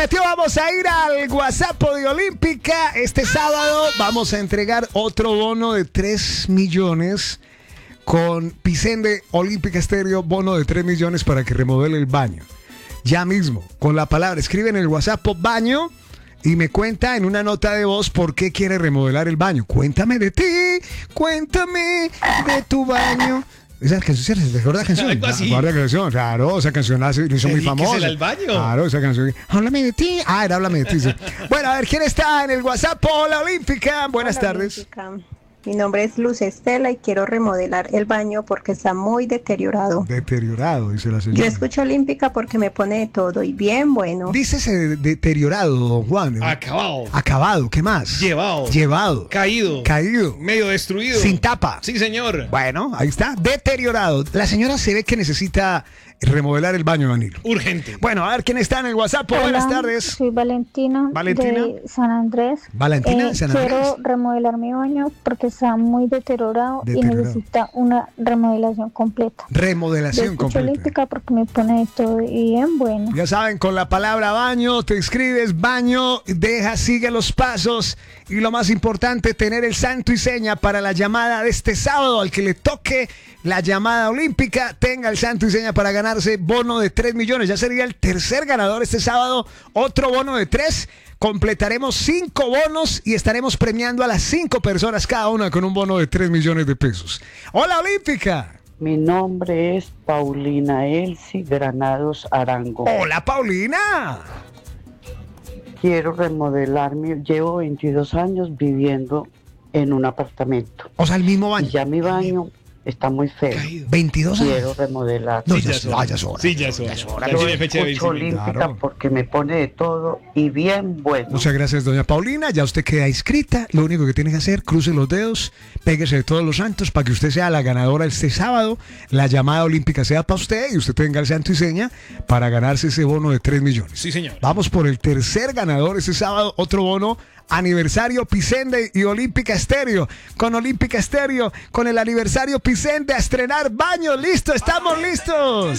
prometió, vamos a ir al WhatsApp de Olímpica. Este sábado vamos a entregar otro bono de 3 millones con Pisende Olímpica Estéreo, bono de 3 millones para que remodele el baño. Ya mismo, con la palabra, escribe en el WhatsApp baño y me cuenta en una nota de voz por qué quiere remodelar el baño. Cuéntame de ti, cuéntame de tu baño. Esa canción, ¿se recuerda la canción? Algo así. La canción, claro, esa canción la hizo muy famosa. al baño. Claro, esa canción. Háblame de ti. Ah, era Háblame de ti. Sí. Bueno, a ver, ¿quién está en el WhatsApp? Hola, Olímpica. Buenas tardes. Olímpica. Mi nombre es Luz Estela y quiero remodelar el baño porque está muy deteriorado. Deteriorado, dice la señora. Yo escucho Olímpica porque me pone de todo y bien bueno. Dícese deteriorado, don Juan. Acabado. Acabado, ¿qué más? Llevado. Caído. Medio destruido. Sin tapa. Sí, señor. Bueno, ahí está. Deteriorado. La señora se ve que necesita remodelar el baño, Danilo. Urgente. Bueno, a ver quién está en el WhatsApp. Hola, Buenas tardes. Soy Valentina, ¿Valentina? de San Andrés. Valentina de San Andrés. Quiero remodelar mi baño porque está muy deteriorado y necesita una remodelación completa. Remodelación completa. Olímpica porque me pone de todo y bien bueno. Ya saben, con la palabra baño, te escribes baño, sigue los pasos y lo más importante, tener el santo y seña para la llamada de este sábado. Al que le toque la llamada olímpica, tenga el santo y seña para ganarse bono de 3 millones. Ya sería el tercer ganador este sábado, otro bono de 3. Completaremos 5 bonos y estaremos premiando a las 5 personas cada una con un bono de 3 millones de pesos. ¡Hola, Olímpica! Mi nombre es Paulina Elsie Granados Arango. ¡Hola, Paulina! Quiero llevo 22 años viviendo en un apartamento. O sea, el mismo baño. Y ya mi baño está muy feo. 22 años. Quiero remodelar. No, ya es hora. Sí, ya es hora. Yo Tiene fecha de escucho vencimiento. Olímpica Claro. porque me pone de todo y bien bueno. Muchas gracias, doña Paulina. Ya usted queda inscrita. Lo único que tiene que hacer, cruce los dedos, péguese de todos los santos para que usted sea la ganadora este sábado. La llamada olímpica sea para usted y usted tenga el santo y seña para ganarse ese bono de 3 millones. Sí, señor. Vamos por el tercer ganador este sábado. Otro bono. Aniversario Pisende y Olímpica Estéreo. Con Olímpica Estéreo, con el aniversario Pisende a estrenar baño. ¡Listo! ¡Estamos listos!